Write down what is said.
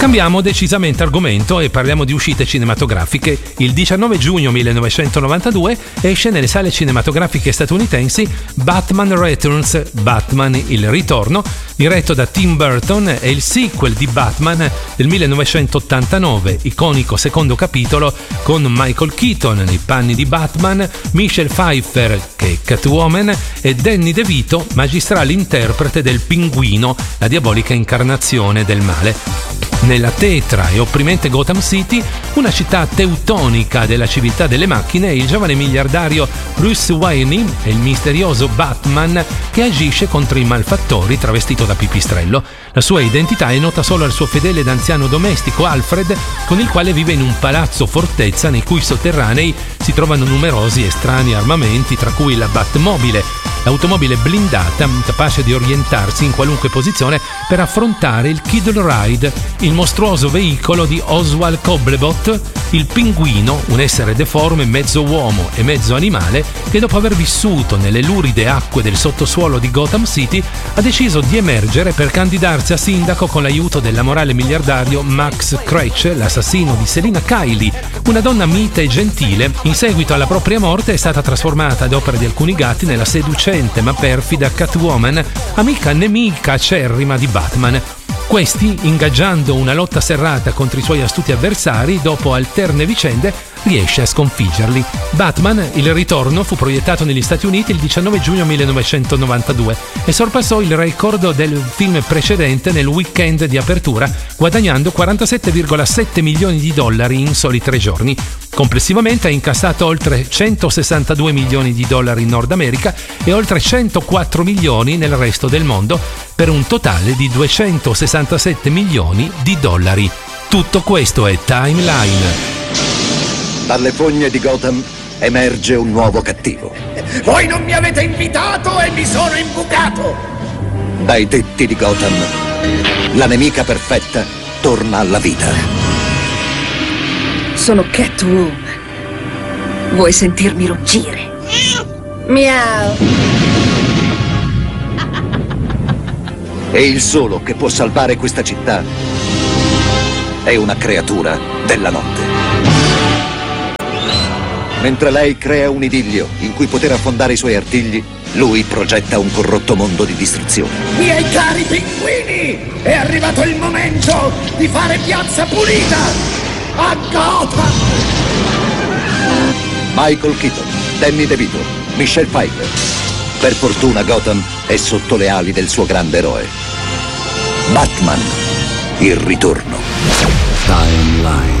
Cambiamo decisamente argomento e parliamo di uscite cinematografiche. Il 19 giugno 1992 esce nelle sale cinematografiche statunitensi Batman Returns, Batman il ritorno, diretto da Tim Burton, è il sequel di Batman del 1989, iconico secondo capitolo con Michael Keaton nei panni di Batman, Michelle Pfeiffer che è Catwoman e Danny DeVito, magistrale interprete del Pinguino, la diabolica incarnazione del male. Nella tetra e opprimente Gotham City, una città teutonica della civiltà delle macchine, il giovane miliardario Bruce Wayne è il misterioso Batman che agisce contro i malfattori travestito da pipistrello. La sua identità è nota solo al suo fedele ed anziano domestico Alfred, con il quale vive in un palazzo fortezza nei cui sotterranei si trovano numerosi e strani armamenti, tra cui la Batmobile, l'automobile blindata capace di orientarsi in qualunque posizione per affrontare il Kid Ride, il mostruoso veicolo di Oswald Cobblepot, il Pinguino, un essere deforme mezzo uomo e mezzo animale che dopo aver vissuto nelle luride acque del sottosuolo di Gotham City ha deciso di emergere per candidarsi a sindaco con l'aiuto dell'amorale miliardario Max Cratch, l'assassino di Selina Kyle, una donna mite e gentile. In seguito alla propria morte è stata trasformata ad opera di alcuni gatti nella seducente ma perfida Catwoman, amica nemica acerrima di Batman. Questi, ingaggiando una lotta serrata contro i suoi astuti avversari, dopo alterne vicende, riesce a sconfiggerli. Batman, il ritorno, fu proiettato negli Stati Uniti il 19 giugno 1992 e sorpassò il record del film precedente nel weekend di apertura, guadagnando 47,7 milioni di dollari in soli 3 giorni. Complessivamente ha incassato oltre 162 milioni di dollari in Nord America e oltre 104 milioni nel resto del mondo, per un totale di 267 milioni di dollari. Tutto questo è Timeline. Dalle fogne di Gotham emerge un nuovo cattivo. Voi non mi avete invitato e mi sono imbucato! Dai tetti di Gotham, la nemica perfetta torna alla vita. Sono Catwoman. Vuoi sentirmi ruggire? Miau. E il solo che può salvare questa città è una creatura della notte. Mentre lei crea un idillio in cui poter affondare i suoi artigli, lui progetta un corrotto mondo di distruzione. Miei cari pinguini! È arrivato il momento di fare piazza pulita! A Gotham! Michael Keaton, Danny DeVito, Michelle Pfeiffer. Per fortuna Gotham è sotto le ali del suo grande eroe. Batman, il ritorno. Timeline.